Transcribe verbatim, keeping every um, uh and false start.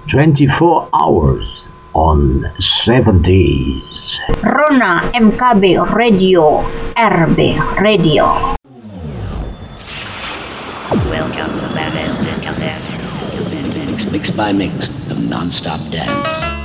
twenty-four hours on seventies. Rona M K B Radio, R B Radio. Welcome to Lattice Discotheque. Mix, mix by mix of non-stop dance.